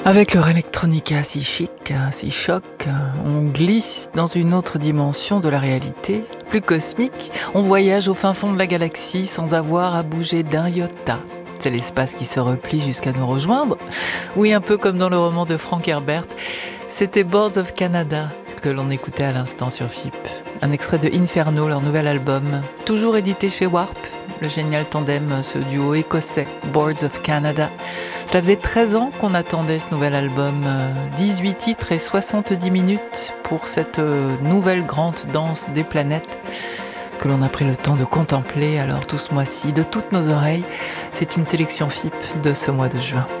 Avec leur electronica si chic, si choc, on glisse dans une autre dimension de la réalité, plus cosmique. On voyage au fin fond de la galaxie sans avoir à bouger d'un iota. C'est l'espace qui se replie jusqu'à nous rejoindre. Oui, un peu comme dans le roman de Frank Herbert. C'était Birds of Canada que l'on écoutait à l'instant sur FIP. Un extrait de Inferno, leur nouvel album, toujours édité chez Warp. Le génial tandem, ce duo écossais, Birds of Canada. Cela faisait 13 ans qu'on attendait ce nouvel album, 18 titres et 70 minutes pour cette nouvelle grande danse des planètes que l'on a pris le temps de contempler alors tout ce mois-ci, de toutes nos oreilles. C'est une sélection FIP de ce mois de juin.